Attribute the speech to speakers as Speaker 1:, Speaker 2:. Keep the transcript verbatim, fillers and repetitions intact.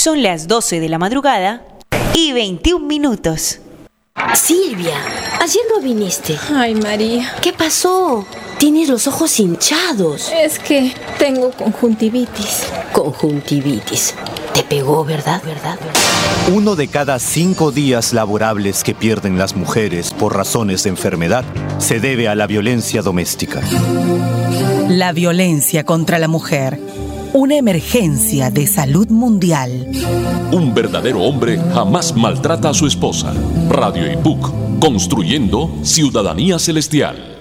Speaker 1: Son las doce de la madrugada y veintiún minutos.
Speaker 2: Silvia, ayer no viniste.
Speaker 3: Ay, María.
Speaker 2: ¿Qué pasó? Tienes los ojos hinchados.
Speaker 3: Es que tengo conjuntivitis.
Speaker 2: Conjuntivitis. Te pegó, ¿verdad? ¿Verdad?
Speaker 4: Uno de cada cinco días laborables que pierden las mujeres por razones de enfermedad se debe a la violencia doméstica.
Speaker 5: La violencia contra la mujer. Una emergencia de salud mundial.
Speaker 6: Un verdadero hombre jamás maltrata a su esposa. Radio I P U C, construyendo ciudadanía celestial.